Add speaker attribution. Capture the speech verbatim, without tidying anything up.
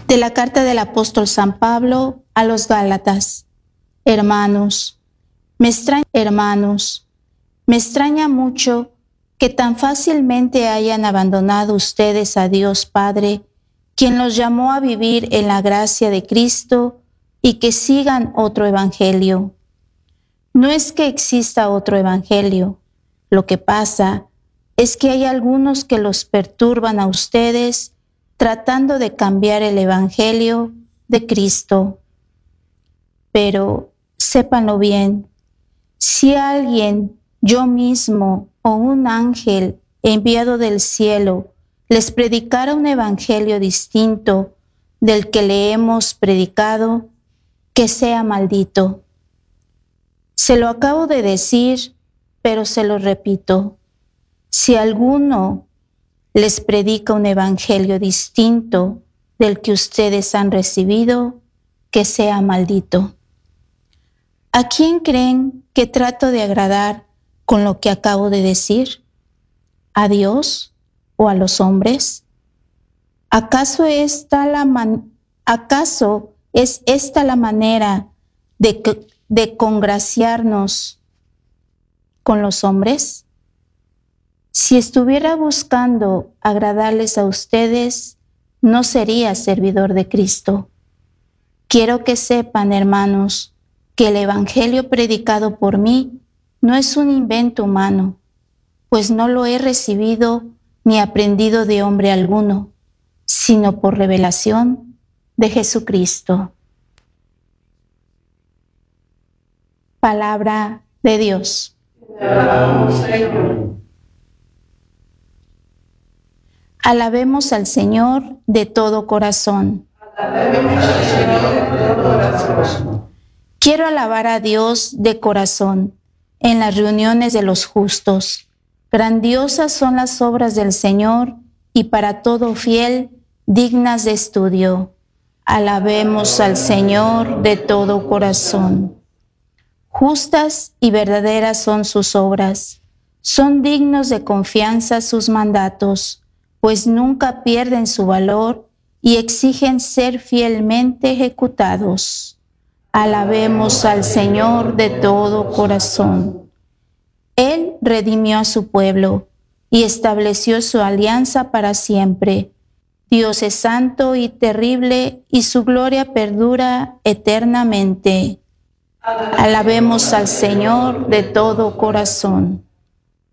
Speaker 1: De la carta del apóstol San Pablo a los Gálatas. Hermanos, me extraña, hermanos, me extraña mucho que tan fácilmente hayan abandonado ustedes a Dios Padre, quien los llamó a vivir en la gracia de Cristo, y que sigan otro evangelio. No es que exista otro evangelio, lo que pasa es que hay algunos que los perturban a ustedes tratando de cambiar el evangelio de Cristo. Pero sépanlo bien, si alguien, yo mismo o un ángel enviado del cielo les predicara un evangelio distinto del que le hemos predicado, que sea maldito. Se lo acabo de decir, pero se lo repito. Si alguno les predica un evangelio distinto del que ustedes han recibido, que sea maldito. ¿A quién creen que trato de agradar con lo que acabo de decir? ¿A Dios o a los hombres? ¿Acaso esta la man- acaso es esta la manera de, de congraciarnos con los hombres? Si estuviera buscando agradarles a ustedes, no sería servidor de Cristo. Quiero que sepan, hermanos, que el evangelio predicado por mí no es un invento humano, pues no lo he recibido ni aprendido de hombre alguno, sino por revelación de Jesucristo. Palabra de Dios.
Speaker 2: Te alabamos, Señor.
Speaker 1: Alabemos al Señor de todo corazón.
Speaker 2: Alabemos al Señor de todo corazón.
Speaker 1: Quiero alabar a Dios de corazón en las reuniones de los justos. Grandiosas son las obras del Señor y para todo fiel, dignas de estudio. Alabemos al Señor de todo corazón. Justas y verdaderas son sus obras. Son dignos de confianza sus mandatos, pues nunca pierden su valor y exigen ser fielmente ejecutados. Alabemos al Señor de todo corazón. Él redimió a su pueblo y estableció su alianza para siempre. Dios es santo y terrible, y su gloria perdura eternamente. Alabemos al Señor de todo corazón.